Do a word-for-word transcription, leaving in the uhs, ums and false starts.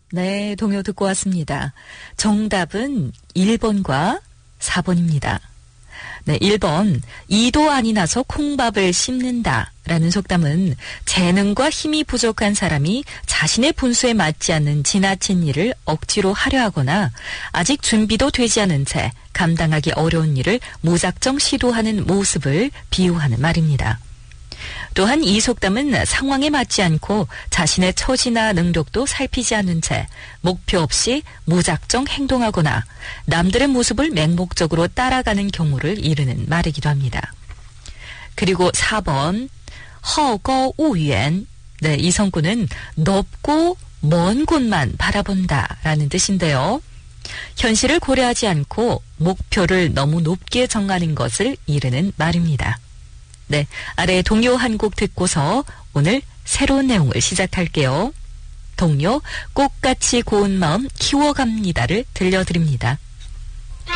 네, 동요 듣고 왔습니다. 정답은 일 번과 사 번입니다. 네, 일 번 이도 아니 나서 콩밥을 씹는다 라는 속담은 재능과 힘이 부족한 사람이 자신의 분수에 맞지 않는 지나친 일을 억지로 하려 하거나 아직 준비도 되지 않은 채 감당하기 어려운 일을 무작정 시도하는 모습을 비유하는 말입니다. 또한 이 속담은 상황에 맞지 않고 자신의 처지나 능력도 살피지 않은 채 목표 없이 무작정 행동하거나 남들의 모습을 맹목적으로 따라가는 경우를 이르는 말이기도 합니다. 그리고 사 번 허거우연, 네, 이 성구는 높고 먼 곳만 바라본다 라는 뜻인데요. 현실을 고려하지 않고 목표를 너무 높게 정하는 것을 이르는 말입니다. 네, 아래 동요 한 곡 듣고서 오늘 새로운 내용을 시작할게요. 동요 꽃같이 고운 마음 키워갑니다를 들려드립니다.